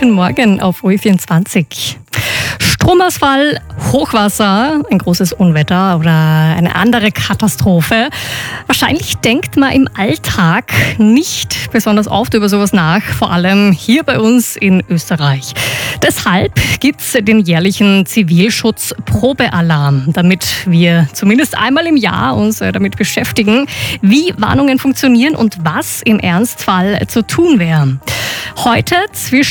guten Morgen auf OE24. Stromausfall, Hochwasser, ein großes Unwetter oder eine andere Katastrophe. Wahrscheinlich denkt man im Alltag nicht besonders oft über sowas nach, vor allem hier bei uns in Österreich. Deshalb gibt es den jährlichen Zivilschutz-Probealarm, damit wir zumindest einmal im Jahr uns damit beschäftigen, wie Warnungen funktionieren und was im Ernstfall zu tun wäre. Heute zwischen